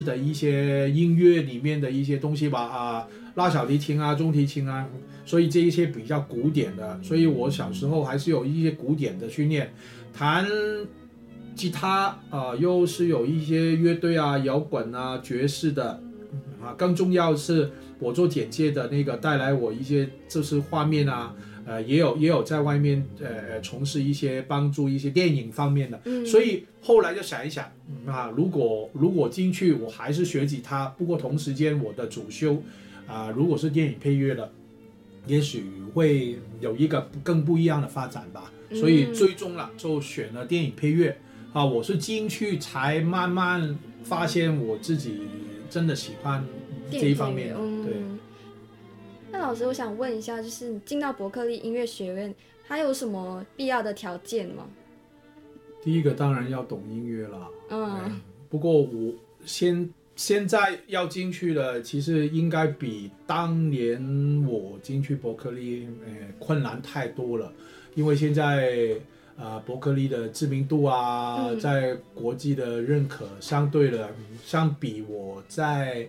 的一些音乐里面的一些东西吧，拉小提琴啊、中提琴啊，所以这一些比较古典的，所以我小时候还是有一些古典的训练，弹吉他又是有一些乐队啊、摇滚啊、爵士的更重要是我做简介的那个带来我一些就是画面啊。也有在外面从事一些帮助一些电影方面的，所以后来就想一想如果进去我还是学吉他，不过同时间我的主修如果是电影配乐的，也许会有一个更不一样的发展吧，所以最终了就选了电影配乐我是进去才慢慢发现我自己真的喜欢这一方面的，对。 那老师，我想问一下，就是你进到伯克利音乐学院，它有什么必要的条件吗？ 第一个当然要懂音乐了，不过我现在要进去的，其实应该比当年我进去伯克利困难太多了，因为现在伯克利的知名度在国际的认可相比我在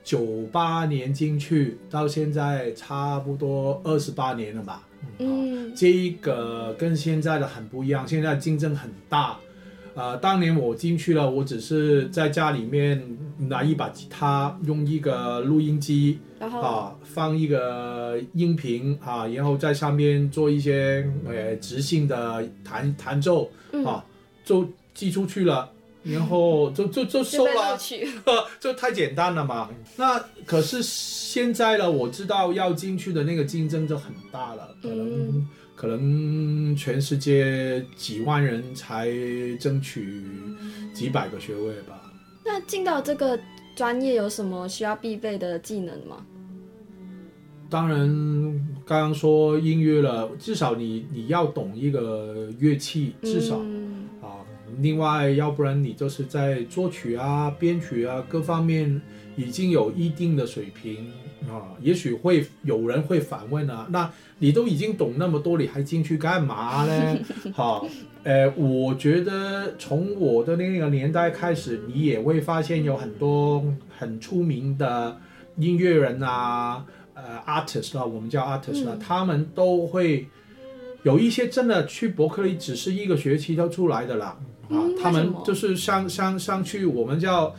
98年进去到现在差不多28年了吧，这一个跟现在的很不一样，现在竞争很大。当年我进去了，我只是在家里面拿一把吉他，用一个录音机放一个音频然后在上面做一些即兴的弹奏就寄出去了。然后就收了，就太简单了嘛。那可是现在呢，我知道要进去的那个竞争就很大了，可能全世界几万人才争取几百个学位吧。 那进到这个专业有什么需要必备的技能吗？ 当然，刚刚说音乐了，至少你要懂一个乐器，至少另外，要不然你就是在作曲编曲各方面已经有一定的水平也许会有人会反问那你都已经懂那么多，你还进去干嘛呢？我觉得从我的那个年代开始，你也会发现有很多很出名的音乐人artist 我们叫 artist 他们都会有一些真的去伯克利只是一个学期就出来的啦。他们就是上去，我们叫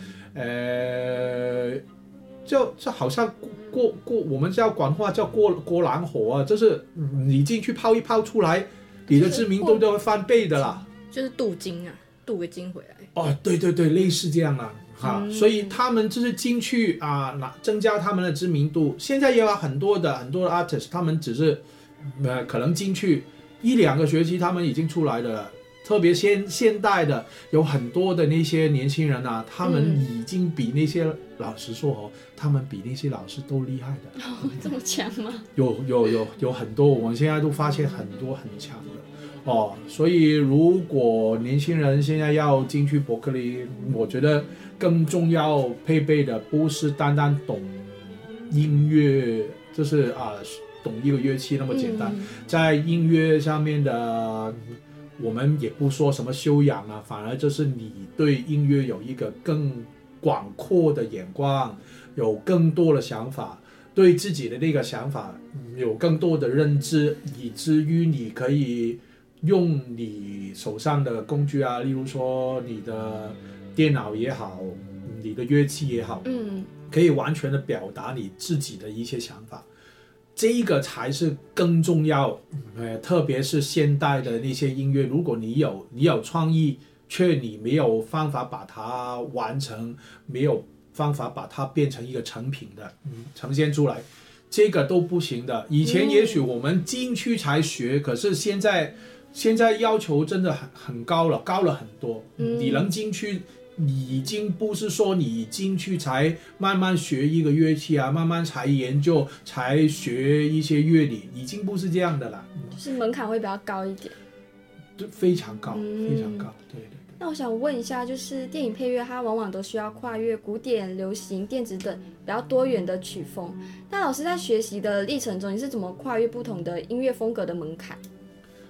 就好像过我们叫管话叫过蓝火就是你进去泡一泡出来，你的知名度都会翻倍的啦。 就是镀金镀个金回来。 对，类似这样所以他们就是进去增加他们的知名度。现在也有很多的 artist， 他们只是可能进去1-2个学期，他们已经出来了。特别现代的有很多的那些年轻人他们已经比那些老师说他们比那些老师都厉害的。 这么强吗？ 有很多，我们现在都发现很多很强的所以如果年轻人现在要进去伯克利，我觉得更重要配备的不是单单懂音乐，就是懂一个乐器那么简单，在音乐上面的。我们也不说什么修养反而就是你对音乐有一个更广阔的眼光，有更多的想法，对自己的那个想法有更多的认知，以至于你可以用你手上的工具例如说你的电脑也好，你的乐器也好，可以完全的表达你自己的一些想法。这一个才是更重要，特别是现代的那些音乐，如果你有创意，却你没有方法把它完成，没有方法把它变成一个成品的，呈现出来，这个都不行的。以前也许我们进去才学，可是现在要求真的很高了很多，你能进去。你已经不是说你进去才慢慢学一个乐器慢慢才研究才学一些乐理，已经不是这样的了， 就是门槛会比较高一点， 非常高，非常高，对。 那我想问一下，就是电影配乐它往往都需要跨越古典、流行、电子等比较多元的曲风，那老师在学习的历程中，你是怎么跨越不同的音乐风格的门槛？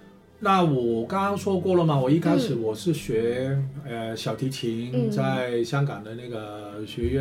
那我刚刚说过了嘛，我一开始我是学小提琴，在香港的那个学院。